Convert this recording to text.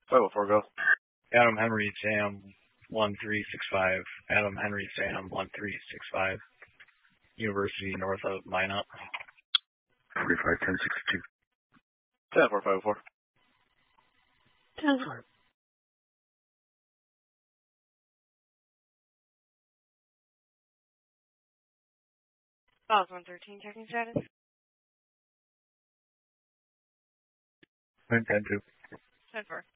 504, go. Adam Henry Sam 1365. Adam Henry Sam 1365. University north of Minot. 451062. 10-4, 504. 10-4. Files 113, checking status. 10-2. 10-4.